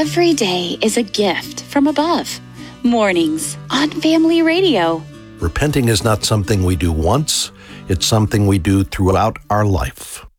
Every day is a gift from above. Mornings on Family Radio. Repenting is not something we do once, it's something we do throughout our life.